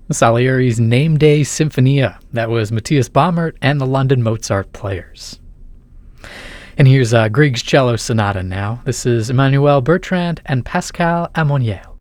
Salieri's Name Day Sinfonia. That was Matthias Baumert and the London Mozart Players. And here's Grieg's Cello Sonata now. This is Emmanuel Bertrand and Pascal Ammonier.